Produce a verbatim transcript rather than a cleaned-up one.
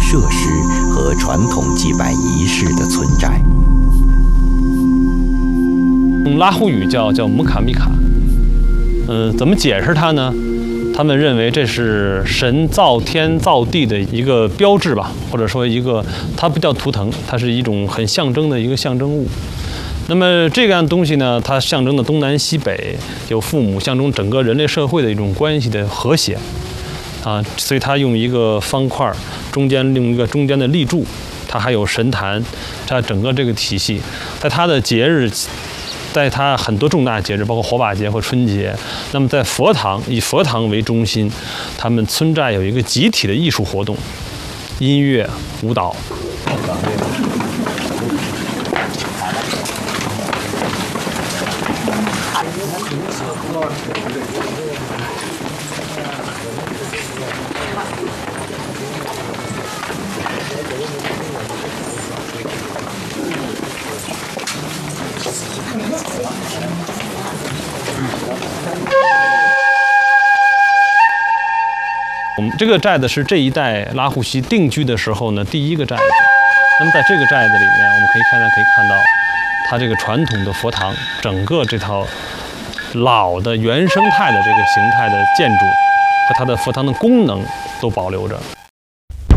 设施和传统祭拜仪式的存在。 拉祜语叫叫姆卡米卡，嗯、呃，怎么解释它呢？他们认为这是神造天造地的一个标志吧，或者说一个，它不叫图腾，它是一种很象征的一个象征物。那么这样东西呢，它象征的东南西北有父母，象征整个人类社会的一种关系的和谐，啊，所以它用一个方块，中间用一个中间的立柱，它还有神坛，它整个这个体系，在它的节日。在它很多重大节日，包括火把节或春节，那么在佛堂以佛堂为中心，他们村寨有一个集体的艺术活动，音乐、舞蹈。我们这个寨子是这一代拉祜硒定居的时候呢第一个寨子。那么在这个寨子里面，我们可以看到可以看到，它这个传统的佛堂，整个这套老的原生态的这个形态的建筑和它的佛堂的功能都保留着。